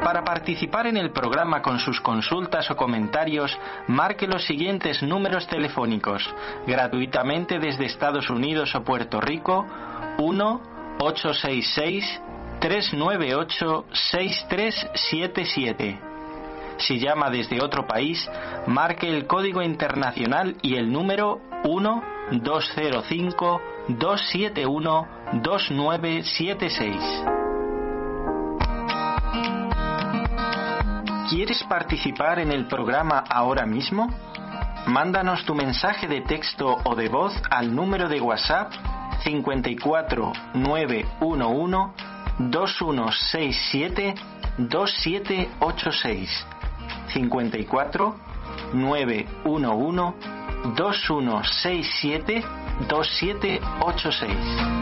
Para participar en el programa con sus consultas o comentarios, marque los siguientes números telefónicos, gratuitamente desde Estados Unidos o Puerto Rico: 1-866-398-6377. Si llama desde otro país, marque el código internacional y el número 1-205-271-2976. ¿Quieres participar en el programa ahora mismo? Mándanos tu mensaje de texto o de voz al número de WhatsApp 54 911 2167 2786. 54 911 2167 2786.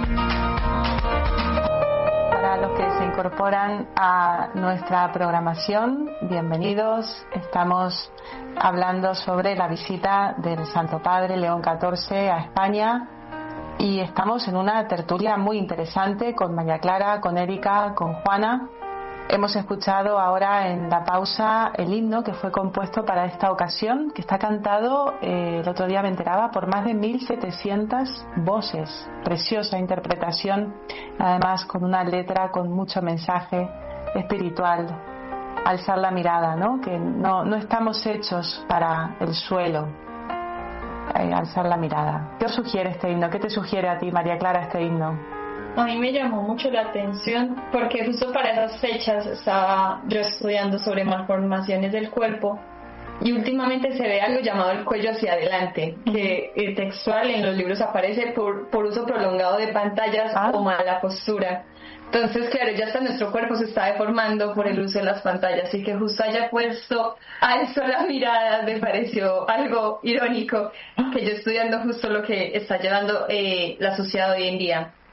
Para los que se incorporan a nuestra programación, bienvenidos. Estamos hablando sobre la visita del Santo Padre León XIV a España y estamos en una tertulia muy interesante con María Clara, con Erika, con Juana. Hemos escuchado ahora en la pausa el himno que fue compuesto para esta ocasión, que está cantado, el otro día me enteraba, por más de 1.700 voces. Preciosa interpretación, además con una letra con mucho mensaje espiritual. Alzar la mirada, ¿no? Que no estamos hechos para el suelo. Alzar la mirada. ¿Qué os sugiere este himno? ¿Qué te sugiere a ti, María Clara, este himno? A mí me llamó mucho la atención porque justo para esas fechas estaba yo estudiando sobre malformaciones del cuerpo y últimamente se ve algo llamado el cuello hacia adelante, que textual en los libros aparece por uso prolongado de pantallas o mala postura. Entonces, claro, ya hasta nuestro cuerpo se está deformando por el uso de las pantallas, y que justo haya puesto alzo la mirada me pareció algo irónico, que yo estudiando justo lo que está llevando la sociedad hoy en día.